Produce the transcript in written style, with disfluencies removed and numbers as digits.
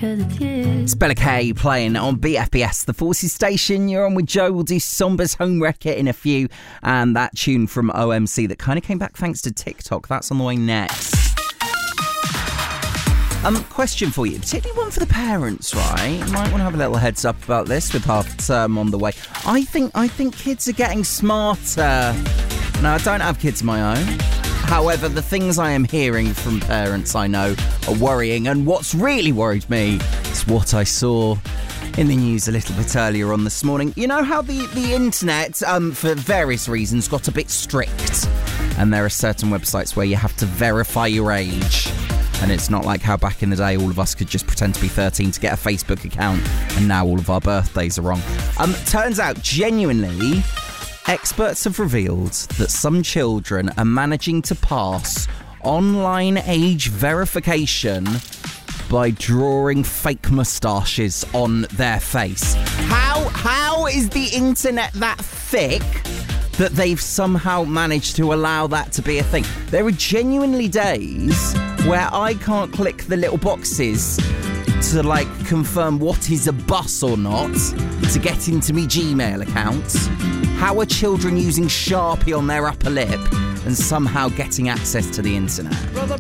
It's Bella K playing on BFBS, the Forces station. You're on with Joe. We'll do Sombra's Home Wrecker in a few. And that tune from OMC that kind of came back thanks to TikTok. That's on the way next. Question for you, particularly one for the parents, right? You might want to have a little heads up about this with half term on the way. I think kids are getting smarter. Now, I don't have kids of my own. However, the things I am hearing from parents I know are worrying, and what's really worried me is what I saw in the news a little bit earlier on this morning. You know how the internet, for various reasons, got a bit strict, and there are certain websites where you have to verify your age. And it's not like how back in the day all of us could just pretend to be 13 to get a Facebook account, and now all of our birthdays are wrong. Turns out, genuinely, experts have revealed that some children are managing to pass online age verification by drawing fake moustaches on their face. How is the internet that thick that they've somehow managed to allow that to be a thing? There are genuinely days where I can't click the little boxes to, confirm what is a bus or not to get into me Gmail account. How are children using Sharpie on their upper lip and somehow getting access to the internet?